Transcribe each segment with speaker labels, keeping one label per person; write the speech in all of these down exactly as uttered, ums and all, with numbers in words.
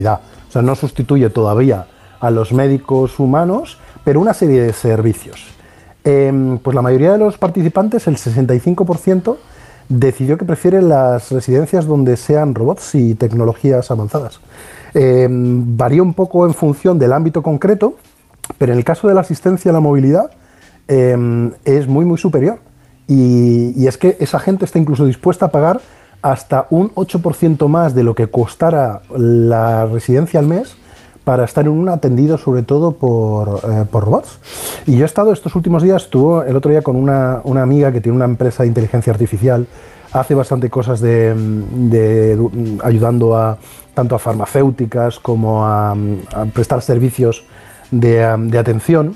Speaker 1: O sea, no sustituye todavía a los médicos humanos, pero una serie de servicios. Eh, pues la mayoría de los participantes, el sesenta y cinco por ciento, decidió que prefiere las residencias donde sean robots y tecnologías avanzadas. Eh, varía un poco en función del ámbito concreto, pero en el caso de la asistencia a la movilidad eh, es muy muy superior. Y, y es que esa gente está incluso dispuesta a pagar hasta un ocho por ciento más de lo que costara la residencia al mes para estar en un atendido sobre todo por, eh, por robots. Y yo he estado estos últimos días, estuve el otro día con una, una amiga que tiene una empresa de inteligencia artificial, hace bastante cosas de, de, de ayudando a tanto a farmacéuticas como a, a prestar servicios de, de atención,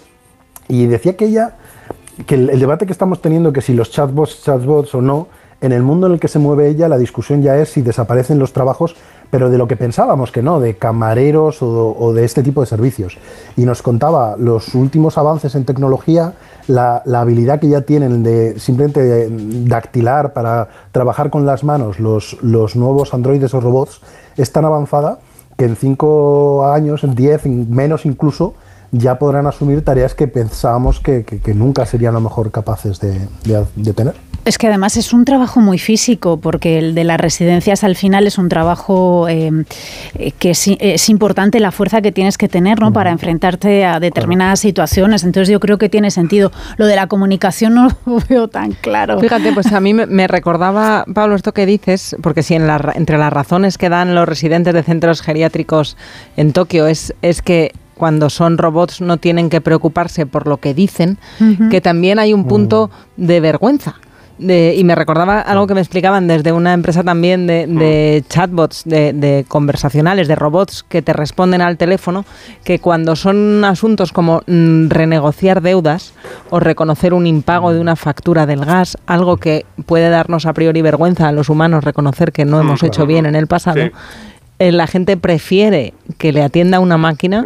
Speaker 1: y decía que ella, que el, el debate que estamos teniendo, que si los chatbots, chatbots o no, en el mundo en el que se mueve ella, la discusión ya es si desaparecen los trabajos, pero de lo que pensábamos que no, de camareros o, o de este tipo de servicios. Y nos contaba los últimos avances en tecnología, la, la habilidad que ya tienen de simplemente de dactilar para trabajar con las manos los, los nuevos androides o robots, es tan avanzada que en cinco años, en diez, menos incluso, ya podrán asumir tareas que pensábamos que, que, que nunca serían a lo mejor capaces de, de, de tener.
Speaker 2: Es que además es un trabajo muy físico, porque el de las residencias al final es un trabajo eh, que es, es importante la fuerza que tienes que tener, ¿no?, para enfrentarte a determinadas claro. situaciones. Entonces yo creo que tiene sentido. Lo de la comunicación no lo veo tan claro.
Speaker 3: Fíjate, pues a mí me, me recordaba, Pablo, esto que dices, porque si en la, entre las razones que dan los residentes de centros geriátricos en Tokio es, es que cuando son robots no tienen que preocuparse por lo que dicen, uh-huh. que también hay un punto uh-huh. de vergüenza. De, y me recordaba algo que me explicaban desde una empresa también de, de chatbots, de, de conversacionales, de robots que te responden al teléfono, que cuando son asuntos como mm, renegociar deudas o reconocer un impago de una factura del gas, algo que puede darnos a priori vergüenza a los humanos reconocer que no hemos hecho bien en el pasado, sí. la gente prefiere que le atienda una máquina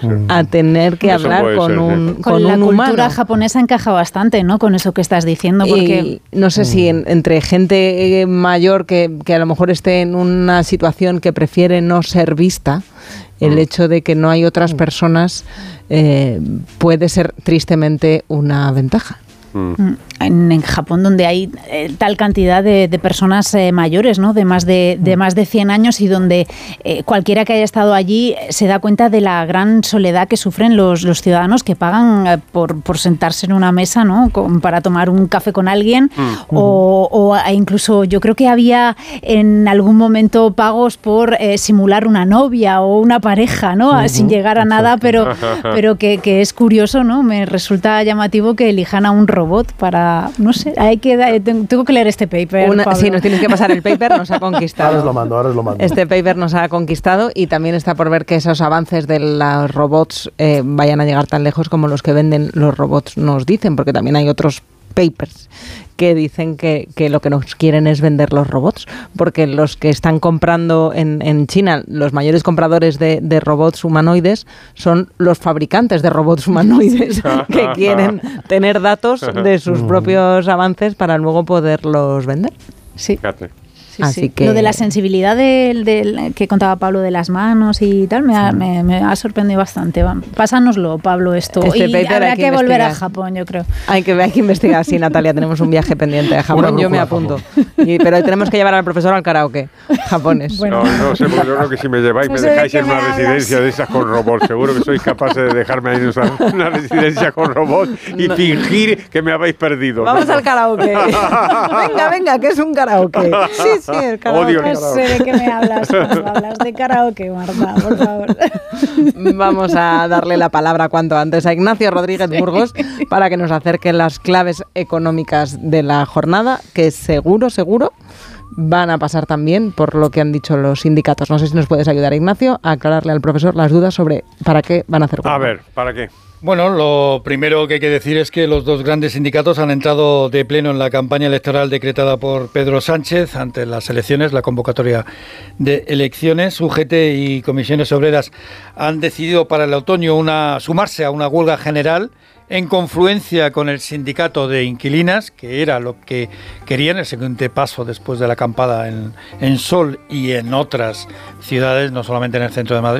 Speaker 3: a tener que eso hablar con ser, un,
Speaker 2: sí.
Speaker 3: con
Speaker 2: con
Speaker 3: un
Speaker 2: la
Speaker 3: humano.
Speaker 2: La cultura japonesa encaja bastante, ¿no?, con eso que estás diciendo. Porque
Speaker 3: y no sé si en, entre gente mayor que, que a lo mejor esté en una situación que prefiere no ser vista, el hecho de que no hay otras personas eh, puede ser tristemente una ventaja.
Speaker 2: En, en Japón, donde hay eh, tal cantidad de, de personas eh, mayores, ¿no?, de más de, de más de cien años, y donde eh, cualquiera que haya estado allí se da cuenta de la gran soledad que sufren los, los ciudadanos que pagan eh, por, por sentarse en una mesa, ¿no?, con, para tomar un café con alguien, mm. o, o incluso yo creo que había en algún momento pagos por eh, simular una novia o una pareja, ¿no?, uh-huh. sin llegar a nada, pero, pero que, que es curioso, ¿no?, me resulta llamativo que elijan a un robot robot para, no sé, hay que tengo que leer este paper.
Speaker 3: Una, sí, nos tienes que pasar el paper, nos ha conquistado.
Speaker 1: Ahora os lo mando, ahora os lo mando.
Speaker 3: Este paper nos ha conquistado, y también está por ver que esos avances de los robots eh, vayan a llegar tan lejos como los que venden los robots nos dicen, porque también hay otros papers que dicen que, que lo que nos quieren es vender los robots, porque los que están comprando en, en China, los mayores compradores de, de robots humanoides son los fabricantes de robots humanoides que quieren tener datos de sus propios avances para luego poderlos vender.
Speaker 2: Sí. Sí,
Speaker 3: Así
Speaker 2: sí.
Speaker 3: que
Speaker 2: Lo de la sensibilidad del, del, que contaba Pablo de las manos y tal me ha, sí. me, me ha sorprendido bastante. Pásanoslo, Pablo, esto.
Speaker 3: Este
Speaker 2: y habrá que, que volver a Japón, yo creo.
Speaker 3: Hay que, hay que investigar, sí, Natalia, tenemos un viaje pendiente a Japón, yo me apunto. Y, pero tenemos que llevar al profesor al karaoke japonés.
Speaker 4: Bueno. No, no sé, porque yo creo que si me lleváis no me dejáis en una me residencia hablas. de esas con robots, seguro que sois capaces de dejarme ahí en una residencia con robots y no. fingir que me habéis perdido.
Speaker 3: Vamos
Speaker 4: ¿no?
Speaker 3: al karaoke. venga, venga, que es un karaoke. Sí, sí, el karaoke.
Speaker 4: Odio
Speaker 2: no sé de qué me hablas cuando hablas de karaoke, Marta, por favor.
Speaker 3: Vamos a darle la palabra cuanto antes a Ignacio Rodríguez Burgos para que nos acerque las claves económicas de la jornada, que seguro, seguro van a pasar también por lo que han dicho los sindicatos. No sé si nos puedes ayudar, Ignacio, a aclararle al profesor las dudas sobre para qué van a hacer huelga.
Speaker 4: A ver, ¿para qué?
Speaker 5: Bueno, lo primero que hay que decir es que los dos grandes sindicatos han entrado de pleno en la campaña electoral decretada por Pedro Sánchez ante las elecciones, la convocatoria de elecciones. U G T y Comisiones Obreras han decidido para el otoño una, sumarse a una huelga general en confluencia con el sindicato de inquilinas, que era lo que querían, el siguiente paso después de la acampada en, en Sol y en otras ciudades, no solamente en el centro de Madrid.